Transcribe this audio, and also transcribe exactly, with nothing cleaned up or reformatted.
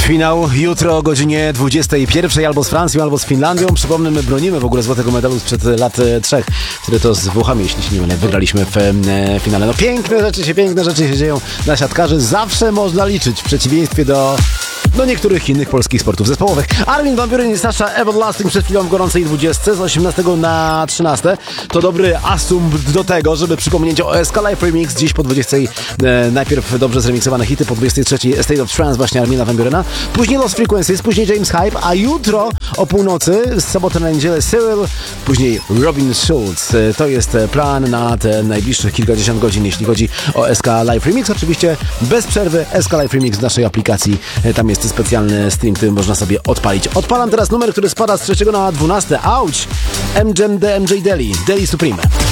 Finał jutro o godzinie dwudziestej pierwszej albo z Francją, albo z Finlandią. Przypomnę, my bronimy w ogóle złotego medalu sprzed lat e, trzech, które to z Włochami, jeśli się nie mylę, wygraliśmy w e, finale. No piękne rzeczy się, piękne rzeczy się dzieją dla siatkarzy. Zawsze można liczyć w przeciwieństwie do do niektórych innych polskich sportów zespołowych. Armin van Buuren i Sasha Everlasting przed chwilą w gorącej dwudziestce z osiemnastego na trzynaste. To dobry asumpt do tego, żeby przypomnieć o S K Live Remix. Dziś po dwudziestej e, najpierw dobrze zremiksowane hity, po dwudziestej trzeciej State of Trance właśnie Armina van Buurena. Później Lost Frequencies, później James Hype, a jutro o północy z soboty na niedzielę Cyril, później Robin Schulz. E, to jest plan na te najbliższych kilkadziesiąt godzin, jeśli chodzi o S K Live Remix. Oczywiście bez przerwy S K Live Remix w naszej aplikacji. E, tam jest specjalny stream, który można sobie odpalić. Odpalam teraz numer, który spada z trzeciego na dwunaste. Auć! M J M D M J Deli. Deli Supreme.